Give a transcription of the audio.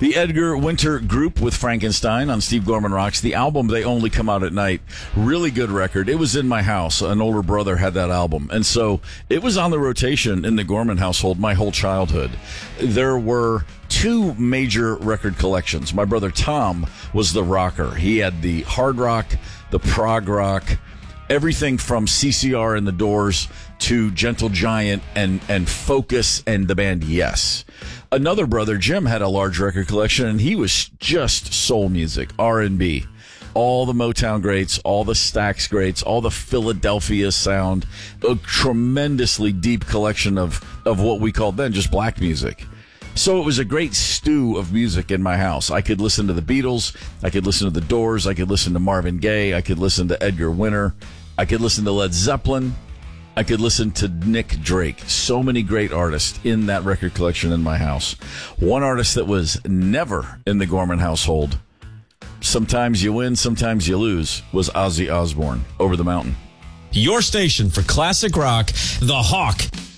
The Edgar Winter Group with Frankenstein on Steve Gorman Rocks. The album, They Only Come Out at Night. Really good record. It was in my house. An older brother had that album. And so it was on the rotation in the Gorman household my whole childhood. There were two major record collections. My brother Tom was the rocker. He had the hard rock, the prog rock, everything from CCR and the Doors to Gentle Giant and Focus and the band Yes. Another brother, Jim, had a large record collection, and he was just soul music, R&B. All the Motown greats, all the Stax greats, all the Philadelphia sound, a tremendously deep collection of what we called then just black music. So it was a great stew of music in my house. I could listen to the Beatles, I could listen to the Doors, I could listen to Marvin Gaye, I could listen to Edgar Winter, I could listen to Led Zeppelin, I could listen to Nick Drake. So many great artists in that record collection in my house. One artist that was never in the Gorman household, sometimes you win, sometimes you lose, was Ozzy Osbourne, Over the Mountain. Your station for classic rock, The Hawk.